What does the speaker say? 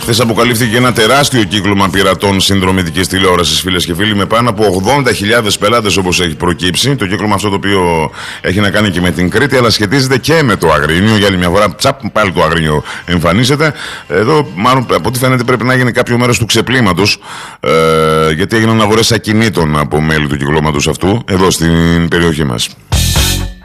Χθες αποκαλύφθηκε ένα τεράστιο κύκλωμα πειρατών συνδρομητικής τηλεόρασης, φίλες και φίλοι, με πάνω από 80.000 πελάτες, όπως έχει προκύψει. Το κύκλωμα αυτό, το οποίο έχει να κάνει και με την Κρήτη, αλλά σχετίζεται και με το Αγρίνιο. Για άλλη μια φορά, πάλι το Αγρίνιο εμφανίζεται. Εδώ, μάλλον από ό,τι φαίνεται, πρέπει να γίνει κάποιο μέρος του ξεπλήματος, γιατί έγιναν αγορές ακινήτων από μέλη του κυκλώματος αυτού, εδώ στην περιοχή μας.